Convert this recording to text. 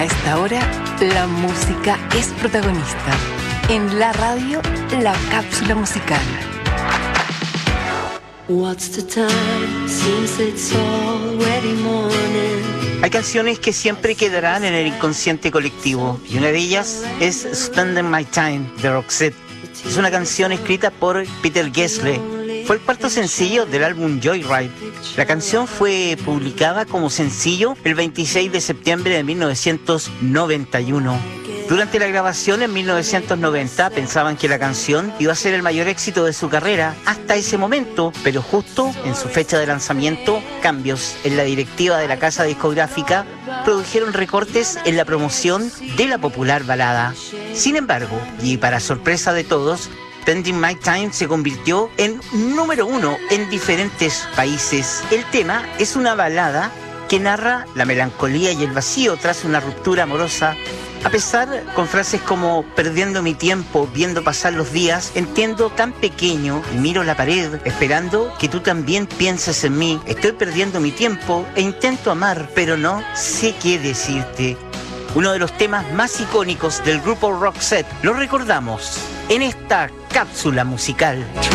A esta hora, la música es protagonista. En la radio, la cápsula musical. What's the time? Seems it's already morning. Hay canciones que siempre quedarán en el inconsciente colectivo, y una de ellas es Spending My Time, de Roxette. Es una canción escrita por Peter Gessle. Fue el cuarto sencillo del álbum Joyride. La canción fue publicada como sencillo el 26 de septiembre de 1991. Durante la grabación en 1990 pensaban que la canción iba a ser el mayor éxito de su carrera hasta ese momento, pero justo en su fecha de lanzamiento, cambios en la directiva de la casa discográfica produjeron recortes en la promoción de la popular balada. Sin embargo, y para sorpresa de todos, Spending My Time se convirtió en número 1 en diferentes países. El tema es una balada que narra la melancolía y el vacío tras una ruptura amorosa. A pesar, con frases como perdiendo mi tiempo, viendo pasar los días, entiendo tan pequeño y miro la pared, esperando que tú también pienses en mí. Estoy perdiendo mi tiempo e intento amar, pero no sé qué decirte. Uno de los temas más icónicos del grupo Roxette. Lo recordamos en esta cápsula musical.